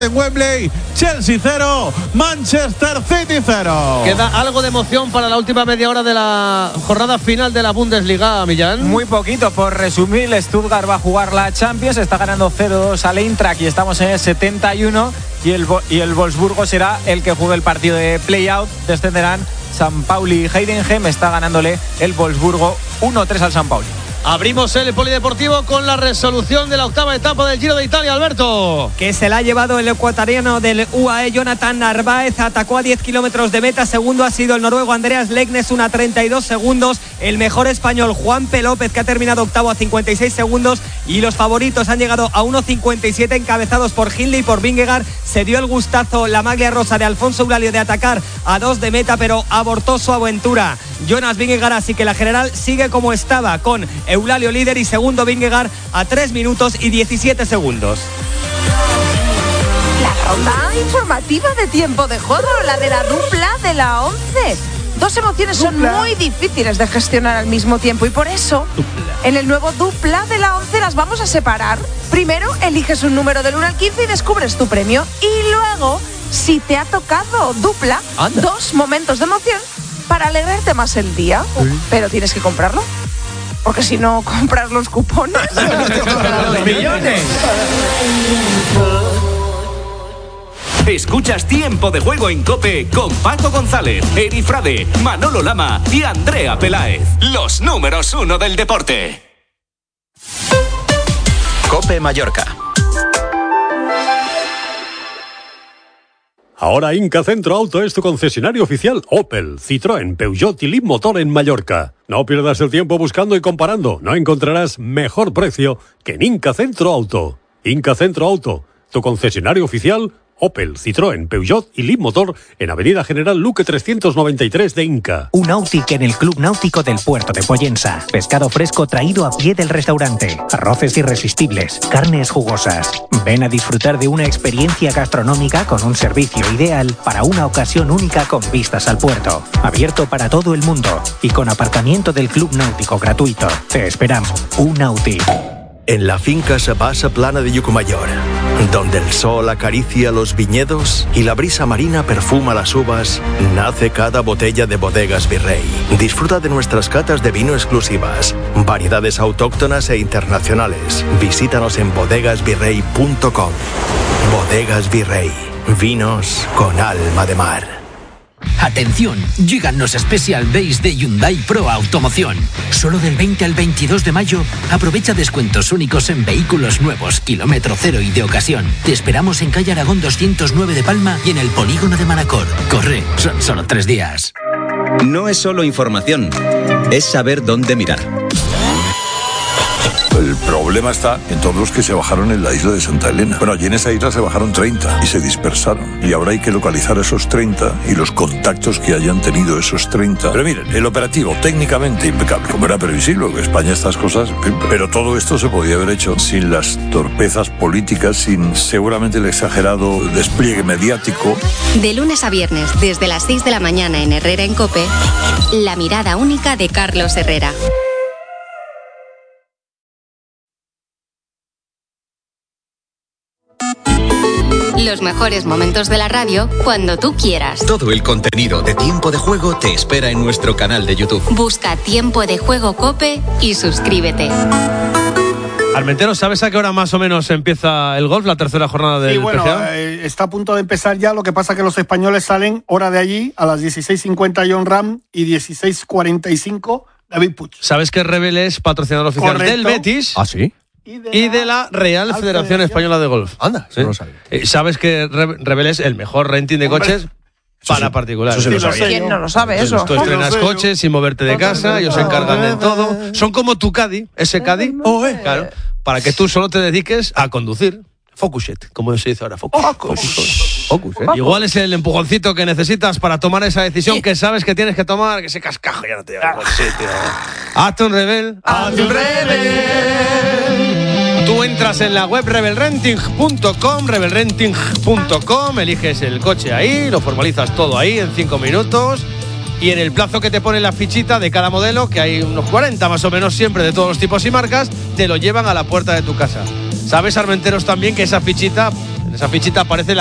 En Wembley, Chelsea 0, Manchester City 0. Queda algo de emoción para la última media hora de la jornada final de la Bundesliga, Millán. Muy poquito, por resumir, el Stuttgart va a jugar la Champions, está ganando 0-2 al Eintracht y estamos en el 71 y el Wolfsburgo será el que juegue el partido de play-out. Descenderán San Pauli y Heidenheim, está ganándole el Wolfsburgo 1-3 al San Pauli. Abrimos el polideportivo con la resolución de la octava etapa del Giro de Italia, Alberto. Que se la ha llevado el ecuatoriano del UAE, Jonathan Narváez, atacó a 10 kilómetros de meta. Segundo ha sido el noruego Andreas Leknes, 1:32 segundos. El mejor español, Juanpe López, que ha terminado octavo a 56 segundos. Y los favoritos han llegado a 1:57, encabezados por Hindley y por Vingegaard. Se dio el gustazo la maglia rosa de Alfonso Eulalio de atacar a 2 de meta, pero abortó su aventura Jonas Vingegaard, así que la general sigue como estaba, con Eulalio líder y segundo Vingegaard a 3 minutos y 17 segundos. La ronda informativa de tiempo de juego, la de la dupla de la 11. Dos emociones son muy difíciles de gestionar al mismo tiempo y por eso en el nuevo dupla de la 11 las vamos a separar. Primero eliges un número del 1 al 15 y descubres tu premio, y luego, si te ha tocado dupla, dos momentos de emoción para alegrarte más el día. Pero tienes que comprarlo, porque si no compras los cupones los millones. Escuchas Tiempo de Juego en COPE con Paco González, Eri Frade, Manolo Lama y Andrea Peláez. Los números 1 del deporte. COPE Mallorca. Ahora Inca Centro Auto es tu concesionario oficial Opel, Citroën, Peugeot y Leapmotor en Mallorca. No pierdas el tiempo buscando y comparando. No encontrarás mejor precio que en Inca Centro Auto. Inca Centro Auto, tu concesionario oficial Opel, Citroën, Peugeot y Leapmotor en Avenida General Luque 393 de Inca. Un Nautic en el Club Náutico del Puerto de Pollensa. Pescado fresco traído a pie del restaurante. Arroces irresistibles, carnes jugosas. Ven a disfrutar de una experiencia gastronómica con un servicio ideal para una ocasión única con vistas al puerto. Abierto para todo el mundo y con aparcamiento del Club Náutico gratuito. Te esperamos. Un Nautic. En la finca Sabasa Plana de Llucmajor, donde el sol acaricia los viñedos y la brisa marina perfuma las uvas, nace cada botella de Bodegas Virrey. Disfruta de nuestras catas de vino exclusivas, variedades autóctonas e internacionales. Visítanos en bodegasvirrey.com. Bodegas Virrey, vinos con alma de mar. Atención, llegan los Special Days de Hyundai Pro Automoción. Solo del 20 al 22 de mayo, aprovecha descuentos únicos en vehículos nuevos, kilómetro cero y de ocasión. Te esperamos en calle Aragón 209 de Palma y en el polígono de Manacor. Corre, son solo 3 días. No es solo información, es saber dónde mirar. El problema está en todos los que se bajaron en la isla de Santa Elena. Bueno, allí en esa isla se bajaron 30 y se dispersaron. Y ahora hay que localizar a esos 30 y los contactos que hayan tenido esos 30. Pero miren, el operativo técnicamente impecable, como era previsible, porque España estas cosas... Pero todo esto se podía haber hecho sin las torpezas políticas, sin seguramente el exagerado despliegue mediático. De lunes a viernes, desde las 6 de la mañana en Herrera en COPE, la mirada única de Carlos Herrera. Los mejores momentos de la radio cuando tú quieras. Todo el contenido de Tiempo de Juego te espera en nuestro canal de YouTube. Busca Tiempo de Juego COPE y suscríbete. Almentero, ¿sabes a qué hora más o menos empieza el golf, la tercera jornada del PGA? Está a punto de empezar ya, lo que pasa que los españoles salen hora de allí a las 16:50 Jon Rahm y 16:45 David Puig. ¿Sabes que Rebel es patrocinador oficial del Betis? ¿Ah, sí? Y de la Real Federación Española de Golf. Anda, eso no lo sabía. ¿Sabes que Rebel es el mejor renting de coches para particulares? Eso sí lo sabía. ¿Quién no lo sabe eso? Tú estrenas coches sin moverte de casa, ellos se encargan de todo. Son como tu Caddy, ese Caddy, claro, para que tú solo te dediques a conducir. Focuset, como se dice ahora. Focus, Igual es el empujoncito que necesitas para tomar esa decisión que sabes que tienes que tomar, que ese cascajo ya no te lleva a ningún sitio. Hazte un Rebel. ¡Hazte un Rebel! Tú entras en la web rebelrenting.com, eliges el coche ahí, lo formalizas todo ahí en 5 minutos y en el plazo que te pone la fichita de cada modelo, que hay unos 40 más o menos siempre de todos los tipos y marcas, te lo llevan a la puerta de tu casa. ¿Sabes, Armenteros, también que esa fichita En esa fichita aparece